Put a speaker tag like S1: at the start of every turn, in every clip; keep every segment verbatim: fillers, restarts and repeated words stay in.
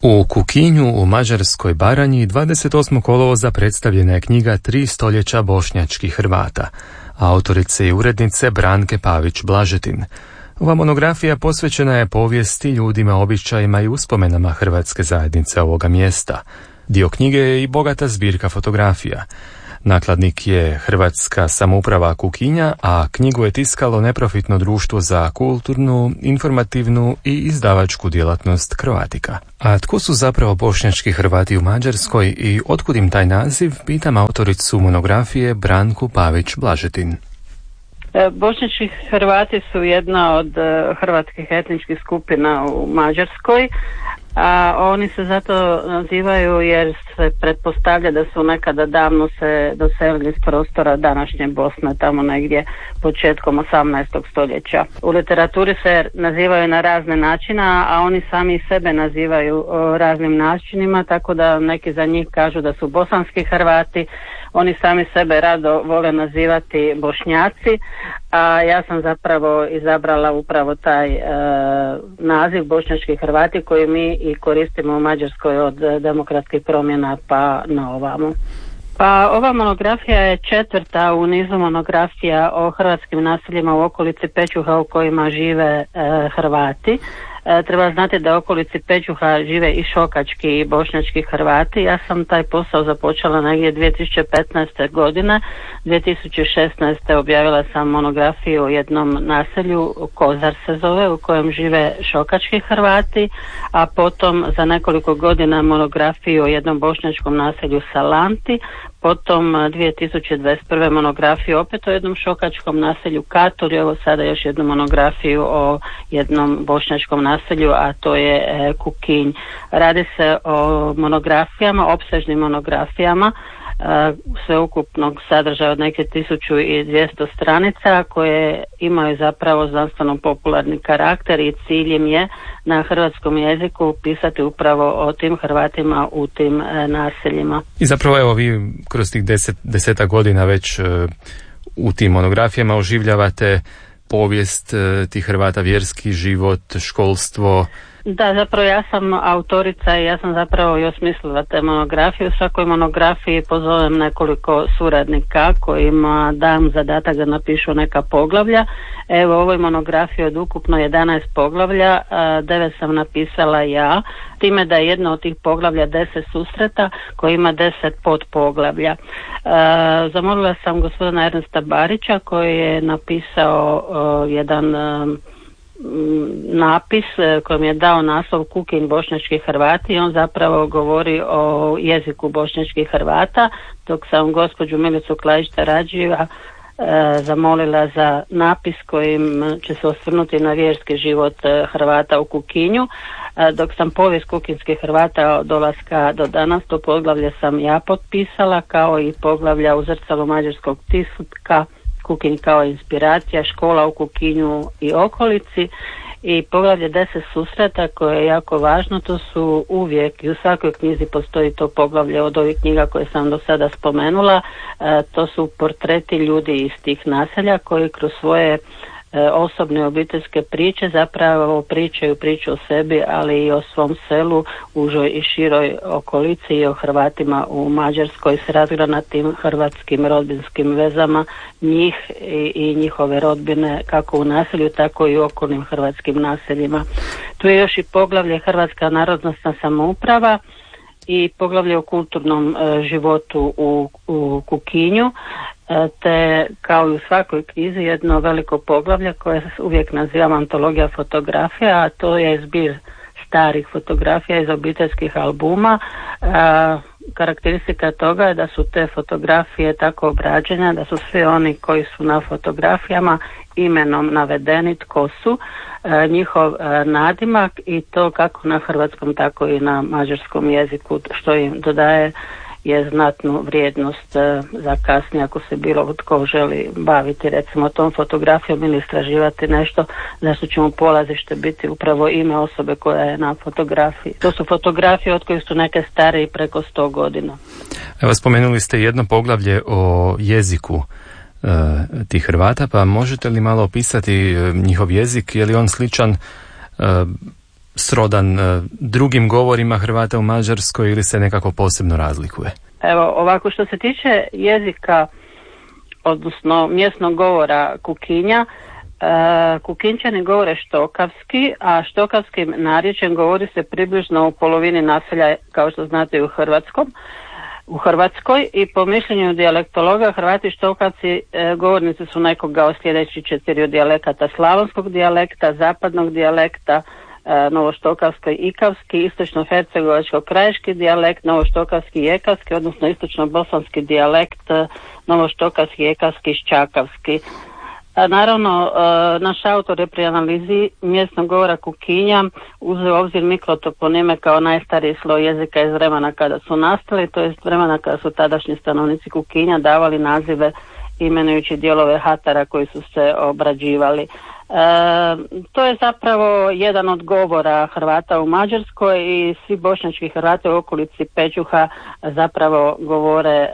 S1: U Kukinju u Mađarskoj Baranji dvadeset osmog kolovoza predstavljena je knjiga Tri stoljeća bošnjačkih Hrvata, autorice i urednice Branke Pavić-Blažetin. Ova monografija posvećena je povijesti, ljudima, običajima i uspomenama hrvatske zajednice ovoga mjesta. Dio knjige je i bogata zbirka fotografija. Nakladnik je Hrvatska samouprava Kukinja, a knjigu je tiskalo neprofitno društvo za kulturnu, informativnu i izdavačku djelatnost Croatica. A tko su zapravo bošnjački Hrvati u Mađarskoj i otkud im taj naziv, pitam autoricu monografije Branku Pavić-Blažetin.
S2: Bošnjački Hrvati su jedna od hrvatskih etničkih skupina u Mađarskoj, a oni se zato nazivaju jer se pretpostavlja da su nekada davno se doselili iz prostora današnje Bosne, tamo negdje početkom osamnaestog stoljeća. U literaturi se nazivaju na razne načina, a oni sami sebe nazivaju raznim načinima, tako da neki za njih kažu da su bosanski Hrvati. Oni sami sebe rado vole nazivati Bošnjaci, a ja sam zapravo izabrala upravo taj e, naziv bošnjački Hrvati koji mi i koristimo u Mađarskoj od demokratskih promjena pa na ovamo. Pa ova monografija je četvrta u nizu monografija o hrvatskim naseljima u okolici Pećuha u kojima žive e, Hrvati. E, treba znati da u okolici Pećuha žive i šokački i bošnjački Hrvati. Ja sam taj posao započela negdje dvije tisuće petnaeste. godine. dvije tisuće šesnaeste. objavila sam monografiju o jednom naselju, Kozar se zove, u kojem žive šokački Hrvati, a potom za nekoliko godina monografiju o jednom bošnjačkom naselju Salanti, potom dvije tisuće dvadeset prve. monografiju opet o jednom šokačkom naselju Katuri, evo sada još jednu monografiju o jednom bošnjačkom naselju, a to je e, Kukinj. Radi se o monografijama, opsežnim monografijama, e, sveukupnog sadržaja od neke tisuću dvjesto stranica koje imaju zapravo znanstveno popularni karakter i ciljem je na hrvatskom jeziku pisati upravo o tim Hrvatima u tim e, naseljima.
S1: I zapravo evo vi kroz tih deset, deseta godina već e, u tim monografijama oživljavate povijest e, tih Hrvata, vjerski život, školstvo.
S2: Da, zapravo ja sam autorica i ja sam zapravo i osmislila te monografije. U svakoj monografiji pozovem nekoliko suradnika kojima dam zadatak da napišu neka poglavlja. Evo, u ovoj monografiji od ukupno jedanaest poglavlja, devet sam napisala ja, time da je jedno od tih poglavlja deset susreta koji ima deset podpoglavlja. Zamolila sam gospodina Ernesta Barića koji je napisao jedan napis kojim je dao naslov Kukinj bošnjački Hrvati i on zapravo govori o jeziku bošnjačkih Hrvata, dok sam gospođu Milicu Klajić-Tarađiva e, zamolila za napis kojim će se osvrnuti na vjerski život Hrvata u Kukinju, e, dok sam povijest kukinskih Hrvata od dolaska do danas, to poglavlje sam ja potpisala, kao i poglavlja u zrcalu mađarskog tiska, Kukinj kao inspiracija, škola u Kukinju i okolici, i poglavlje deset susreta koje je jako važno. To su uvijek i u svakoj knjizi postoji to poglavlje od ovih knjiga koje sam do sada spomenula, e, to su portreti ljudi iz tih naselja koji kroz svoje osobne obiteljske priče zapravo pričaju priču o sebi, ali i o svom selu, užoj i široj okolici i o Hrvatima u Mađarskoj s razgranatim hrvatskim rodbinskim vezama njih i, i njihove rodbine kako u naselju tako i u okolnim hrvatskim naseljima. Tu je još i poglavlje Hrvatska narodnosna samouprava i poglavlje o kulturnom e, životu u, u Kukinju, e, te kao i u svakoj knjizi jedno veliko poglavlje koje uvijek nazivam antologija fotografija, a to je zbir starih fotografija iz obiteljskih albuma. E, karakteristika toga je da su te fotografije tako obrađene da su svi oni koji su na fotografijama imenom navedeni tko su, e, njihov e, nadimak i to kako na hrvatskom tako i na mađarskom jeziku, što im dodaje je znatnu vrijednost e, za kasnije ako se bilo tko želi baviti recimo tom fotografijom ili istraživati nešto zašto će mu polazište biti upravo ime osobe koja je na fotografiji. To su fotografije od kojih su neke stare i preko sto godina.
S1: Evo, spomenuli ste jedno poglavlje o jeziku e, tih Hrvata, pa možete li malo opisati e, njihov jezik, je li on sličan e, srodan drugim govorima Hrvata u Mađarskoj ili se nekako posebno razlikuje?
S2: Evo, ovako što se tiče jezika, odnosno mjesnog govora Kukinja, e, Kukinčani govore štokavski, a štokavskim narječjem govori se približno u polovini naselja, kao što znate, u Hrvatskom. U Hrvatskoj i po mišljenju dijalektologa Hrvati štokavci e, govornici su nekoga od sljedećih četiri dijalekata: slavonskog dijalekta, zapadnog dijalekta, e, novoštokavski i ikavski, istočno-hercegovačko-krajiški dijalekt, novoštokavski i ekavski, odnosno istočno-bosanski dijalekt, novoštokavski, ekavski i ščakavski. A naravno, e, naš autor je pri analizi mjesnog govora Kukinja uzeo obzir mikrotoponime kao najstariji sloj jezika iz vremena kada su nastali, to jest vremena kada su tadašnji stanovnici Kukinja davali nazive imenujući dijelove hatara koji su se obrađivali. E, to je zapravo jedan od govora Hrvata u Mađarskoj i svi bošnjački Hrvati u okolici Pečuha zapravo govore e,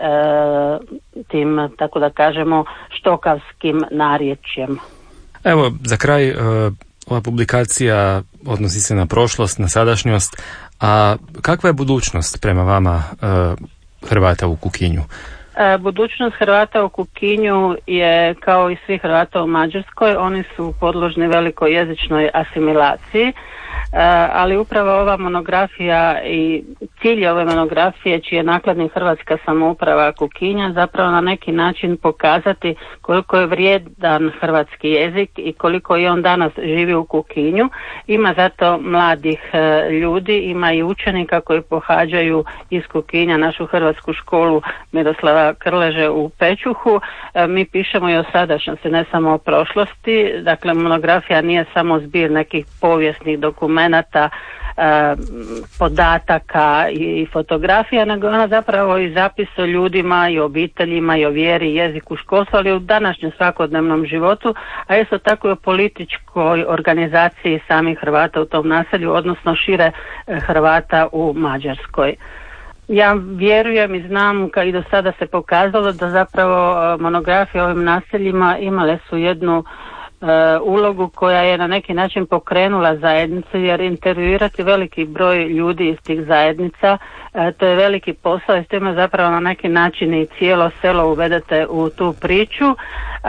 S2: tim, tako da kažemo, štokavskim narječjem.
S1: Evo, za kraj, e, ova publikacija odnosi se na prošlost, na sadašnjost, a kakva je budućnost prema vama e, Hrvata u Kukinju?
S2: Budućnost Hrvata u Kukinju je kao i svi Hrvata u Mađarskoj, oni su podložni velikoj jezičnoj asimilaciji, ali upravo ova monografija i cilj ove monografije, čiji je nakladnik Hrvatska samouprava Kukinja, zapravo na neki način pokazati koliko je vrijedan hrvatski jezik i koliko je on danas živi u Kukinju. Ima zato mladih ljudi, ima i učenika koji pohađaju iz Kukinja našu hrvatsku školu Miroslava Krleže u Pečuhu. Mi pišemo i o sadašnjosti, ne samo o prošlosti. Dakle, monografija nije samo zbir nekih povijesnih dokumenata, podataka i fotografija, nego ona zapravo i zapis o ljudima i obiteljima i o vjeri, jeziku, školstvu, ali u današnjem svakodnevnom životu, a isto tako i o političkoj organizaciji samih Hrvata u tom naselju, odnosno šire Hrvata u Mađarskoj. Ja vjerujem i znam, kao i do sada se pokazalo, da zapravo monografije o ovim naseljima imale su jednu Uh, ulogu koja je na neki način pokrenula zajednicu, jer intervjuirati veliki broj ljudi iz tih zajednica, uh, to je veliki posao i s time zapravo na neki način i cijelo selo uvedete u tu priču, uh,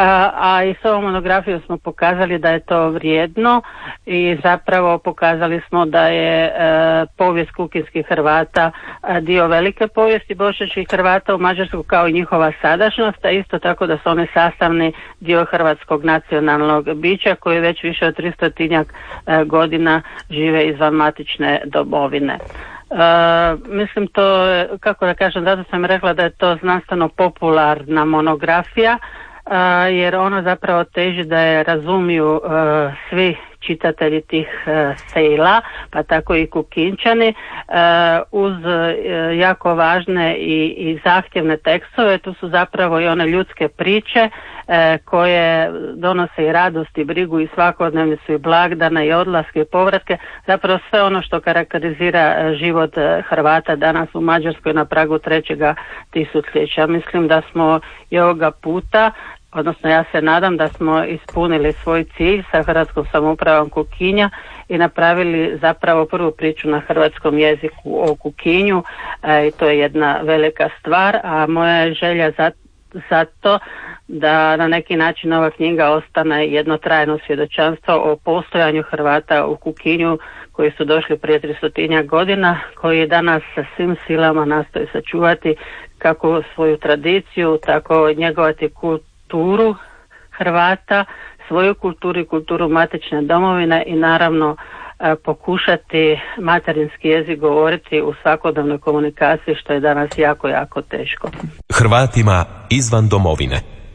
S2: a i s ovom monografijom smo pokazali da je to vrijedno i zapravo pokazali smo da je uh, povijest kukinskih Hrvata uh, dio velike povijesti bošnjačkih Hrvata u Mađarskoj kao i njihova sadašnjost, a isto tako da su oni sastavni dio hrvatskog nacionalnog bića koji već više od tristotinjak e, godina žive izvan matične domovine. E, mislim to, kako da kažem, zato sam rekla da je to znanstveno popularna monografija, e, jer ona zapravo teži da je razumiju e, svi čitatelji tih e, sela, pa tako i Kukinčani, e, uz e, jako važne i, i zahtjevne tekstove. Tu su zapravo i one ljudske priče e, koje donose i radost i brigu i svakodnevnicu i blagdane i odlaske i povratke, zapravo sve ono što karakterizira život Hrvata danas u Mađarskoj na pragu trećega tisućljeća. Mislim da smo i ovoga puta, odnosno ja se nadam da smo ispunili svoj cilj sa Hrvatskom samoupravom Kukinja i napravili zapravo prvu priču na hrvatskom jeziku o Kukinju, e, i to je jedna velika stvar, a moja je želja za, za to da na neki način ova knjiga ostane jedno trajno svjedočanstvo o postojanju Hrvata u Kukinju koji su došli prije tristotinjak godina, koji danas sa svim silama nastoji sačuvati kako svoju tradiciju, tako njegovati kult kulturu Hrvata, svoju kulturu i kulturu matične domovine i naravno e, pokušati materinski jezik govoriti u svakodnevnoj komunikaciji, što je danas jako, jako teško.
S3: Hrvatima izvan domovine.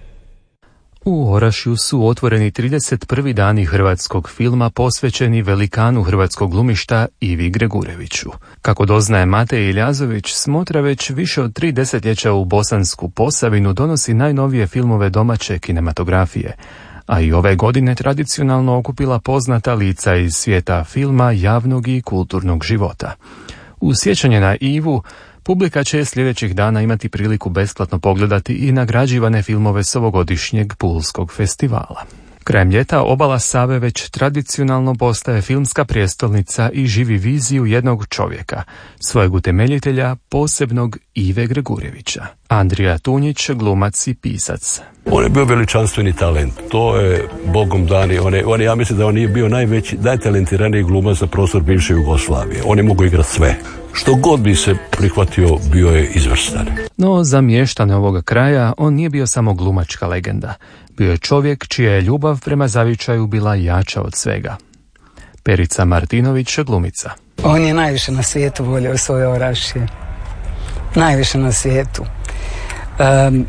S1: U Orašju su otvoreni trideset prvi dani hrvatskog filma posvećeni velikanu hrvatskog glumišta Ivi Gregureviću. Kako doznaje Matej Iljazović, smotra već više od tri desetljeća u Bosansku Posavinu donosi najnovije filmove domaće kinematografije, a i ove godine tradicionalno okupila poznata lica iz svijeta filma, javnog i kulturnog života. U sjećanje na Ivu, publika će sljedećih dana imati priliku besplatno pogledati i nagrađivane filmove s ovogodišnjeg Pulskog festivala. Krajem ljeta obala Save već tradicionalno postaje filmska prijestolnica i živi viziju jednog čovjeka, svojeg utemeljitelja, posebnog Ive Gregurjevića. Andrija Tunjić, glumac i pisac.
S4: On je bio veličanstveni talent, to je Bogom dani. On je, on je, ja mislim da on nije bio najveći, najtalentiraniji glumac za prostor bivše Jugoslavije. On je mogao igrati sve. Što god bi se prihvatio, bio je izvrstan.
S1: No, za mještane ovoga kraja on nije bio samo glumačka legenda. Bio je čovjek čija je ljubav prema zavičaju bila jača od svega. Perica Martinović, glumica.
S5: On je najviše na svijetu volio svoje Orašje. Najviše na svijetu. Um,